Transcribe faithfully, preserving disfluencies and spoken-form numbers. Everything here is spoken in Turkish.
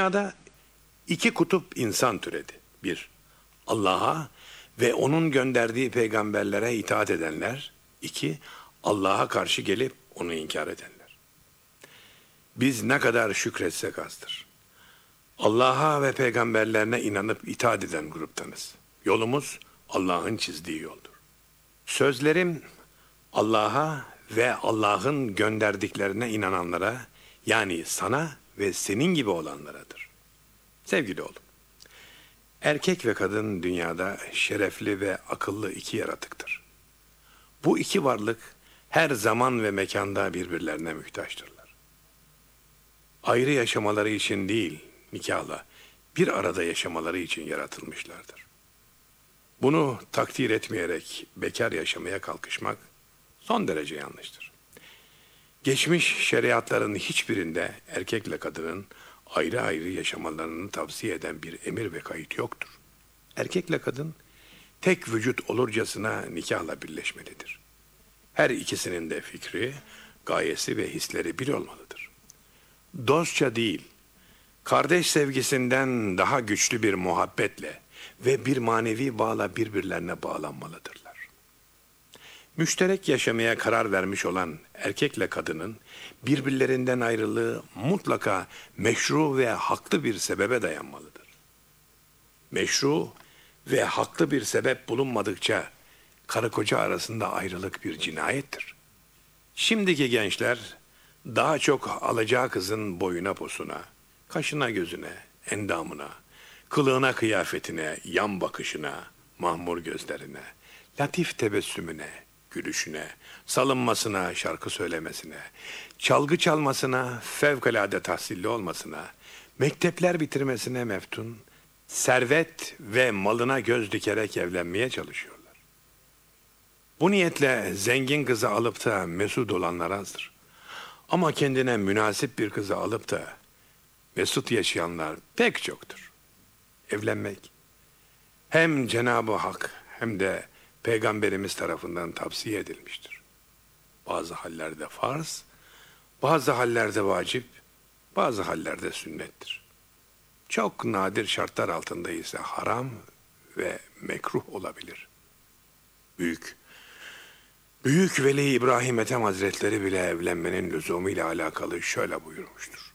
Dünyada iki kutup insan türedi. Bir, Allah'a ve onun gönderdiği peygamberlere itaat edenler. İki, Allah'a karşı gelip onu inkar edenler. Biz ne kadar şükretsek azdır. Allah'a ve peygamberlerine inanıp itaat eden gruptanız. Yolumuz Allah'ın çizdiği yoldur. Sözlerim Allah'a ve Allah'ın gönderdiklerine inananlara, yani sana ve senin gibi olanlaradır. Sevgili oğlum, erkek ve kadın dünyada şerefli ve akıllı iki yaratıktır. Bu iki varlık her zaman ve mekanda birbirlerine muhtaçtırlar. Ayrı yaşamaları için değil, nikahla bir arada yaşamaları için yaratılmışlardır. Bunu takdir etmeyerek bekar yaşamaya kalkışmak son derece yanlıştır. Geçmiş şeriatların hiçbirinde erkekle kadının ayrı ayrı yaşamalarını tavsiye eden bir emir ve kayıt yoktur. Erkekle kadın tek vücut olurcasına nikahla birleşmelidir. Her ikisinin de fikri, gayesi ve hisleri bir olmalıdır. Dostça değil, kardeş sevgisinden daha güçlü bir muhabbetle ve bir manevi bağla birbirlerine bağlanmalıdırlar. Müşterek yaşamaya karar vermiş olan erkekle kadının birbirlerinden ayrılığı mutlaka meşru ve haklı bir sebebe dayanmalıdır. Meşru ve haklı bir sebep bulunmadıkça karı koca arasında ayrılık bir cinayettir. Şimdiki gençler daha çok alacağı kızın boyuna posuna, kaşına gözüne, endamına, kılığına kıyafetine, yan bakışına, mahmur gözlerine, latif tebessümüne, gülüşüne, salınmasına, şarkı söylemesine, çalgı çalmasına, fevkalade tahsilli olmasına, mektepler bitirmesine meftun, servet ve malına göz dikerek evlenmeye çalışıyorlar. Bu niyetle zengin kızı alıp da mesut olanlar azdır. Ama kendine münasip bir kızı alıp da mesut yaşayanlar pek çoktur. Evlenmek hem Cenab-ı Hak hem de Peygamberimiz tarafından tavsiye edilmiştir. Bazı hallerde farz, bazı hallerde vacip, bazı hallerde sünnettir. Çok nadir şartlar altında ise haram ve mekruh olabilir. Büyük, Büyük Veli İbrahim Ethem Hazretleri bile evlenmenin lüzumuyla alakalı şöyle buyurmuştur.